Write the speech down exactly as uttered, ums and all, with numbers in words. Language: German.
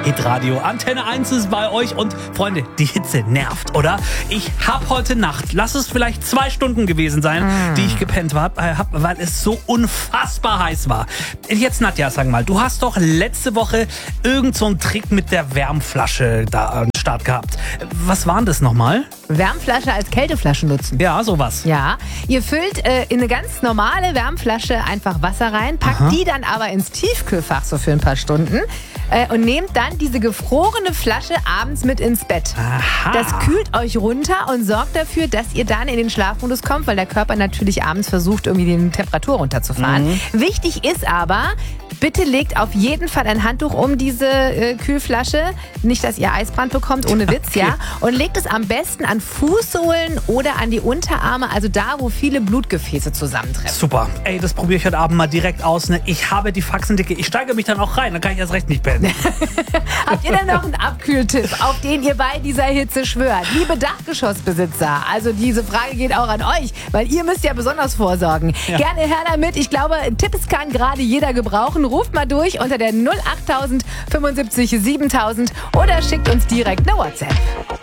Hitradio. Antenne eins ist bei euch und Freunde, die Hitze nervt, oder? Ich hab heute Nacht, lass es vielleicht zwei Stunden gewesen sein, mm. die ich gepennt hab, hab, weil es so unfassbar heiß war. Jetzt Nadja, sag mal, du hast doch letzte Woche irgend so einen Trick mit der Wärmflasche da am Start gehabt. Was war denn das nochmal? Wärmflasche als Kälteflasche nutzen. Ja, sowas. Ja, ihr füllt äh, in eine ganz normale Wärmflasche einfach Wasser rein, packt Aha. die dann aber ins Tiefkühlfach so für ein paar Stunden äh, und nehmt dann diese gefrorene Flasche abends mit ins Bett. Aha. Das kühlt euch runter und sorgt dafür, dass ihr dann in den Schlafmodus kommt, weil der Körper natürlich abends versucht, irgendwie die Temperatur runterzufahren. Mhm. Wichtig ist aber, bitte legt auf jeden Fall ein Handtuch um diese äh, Kühlflasche. Nicht, dass ihr Eisbrand bekommt, ohne Witz, okay. ja. Und legt es am besten an Fußsohlen oder an die Unterarme, also da, wo viele Blutgefäße zusammentreffen. Super. Ey, das probiere ich heute Abend mal direkt aus. Ne? Ich habe die Faxendicke. Ich steige mich dann auch rein. Dann kann ich erst recht nicht pennen. Habt ihr denn noch einen Abkühltipp, auf den ihr bei dieser Hitze schwört? Liebe Dachgeschossbesitzer, also diese Frage geht auch an euch, weil ihr müsst ja besonders vorsorgen. Ja. Gerne her damit. Ich glaube, Tipps kann gerade jeder gebrauchen. Ruft mal durch unter der null achttausend fünfundsiebzig siebentausend oder schickt uns direkt eine WhatsApp.